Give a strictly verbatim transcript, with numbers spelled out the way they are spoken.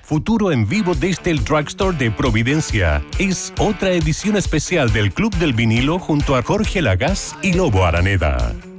Futuro en vivo desde el Drugstore de Providencia. Es otra edición especial del Club del Vinilo junto a Jorge Lagaz y Lobo Araneda.